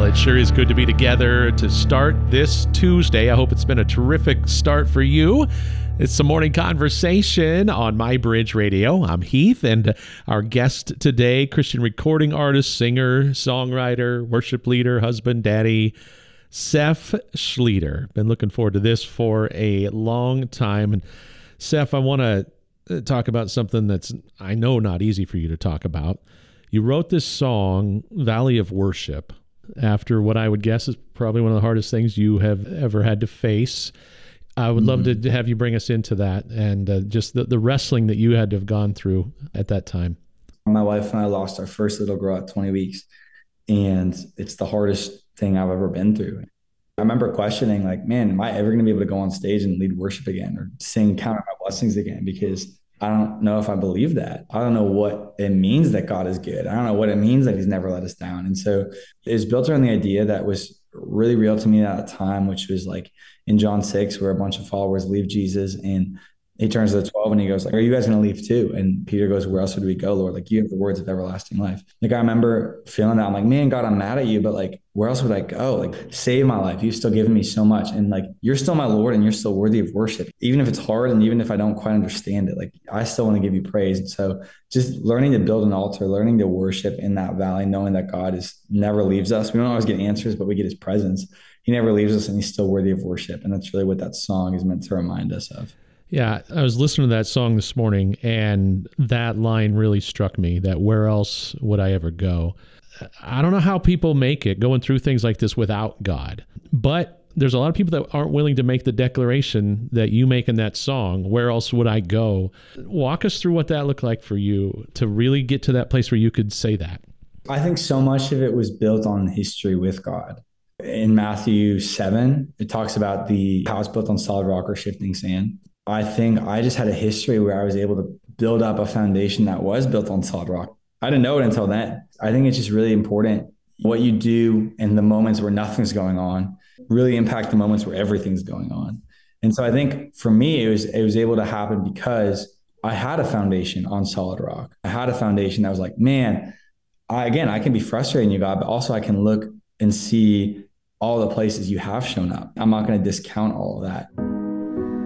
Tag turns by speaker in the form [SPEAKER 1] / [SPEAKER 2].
[SPEAKER 1] Well, it sure is good to be together to start this Tuesday. I hope it's been a terrific start for you. It's the morning conversation on My Bridge Radio. I'm Heath, and our guest today, Christian recording artist, singer, songwriter, worship leader, husband, daddy, Seph Schlueter. Been looking forward to this for a long time. And Seph, I want to talk about something that's, I know, not easy for you to talk about. You wrote this song, Valley of Worship, after what I would guess is probably one of the hardest things you have ever had to face. I would love to have you bring us into that and just the wrestling that you had to have gone through at that time.
[SPEAKER 2] My wife and I lost our first little girl at 20 weeks, and it's the hardest thing I've ever been through. I remember questioning, like, man, am I ever going to be able to go on stage and lead worship again or sing Count My Blessings again? Because I don't know if I believe that. I don't know what it means that God is good. I don't know what it means that he's never let us down. And so it was built around the idea that was really real to me at the time, which was like in John 6, where a bunch of followers leave Jesus and he turns to the 12 and he goes, like, are you guys going to leave too? And Peter goes, where else would we go, Lord? Like, you have the words of everlasting life. Like, I remember feeling that. I'm like, man, God, I'm mad at you, but like, where else would I go? Like, save my life. You've still given me so much. And like, you're still my Lord and you're still worthy of worship. Even if it's hard and even if I don't quite understand it, like, I still want to give you praise. And so just learning to build an altar, learning to worship in that valley, knowing that God never leaves us. We don't always get answers, but we get his presence. He never leaves us and he's still worthy of worship. And that's really what that song is meant to remind us of.
[SPEAKER 1] Yeah, I was listening to that song this morning, and that line really struck me, that where else would I ever go? I don't know how people make it going through things like this without God, but there's a lot of people that aren't willing to make the declaration that you make in that song, where else would I go? Walk us through what that looked like for you to really get to that place where you could say that.
[SPEAKER 2] I think so much of it was built on history with God. In Matthew 7, it talks about the house built on solid rock or shifting sand. I think I just had a history where I was able to build up a foundation that was built on solid rock. I didn't know it until then. I think it's just really important. What you do in the moments where nothing's going on really impact the moments where everything's going on. And so I think for me, it was able to happen because I had a foundation on solid rock. I had a foundation that was like, man, I can be frustrating you, God, but also I can look and see all the places you have shown up. I'm not going to discount all of that.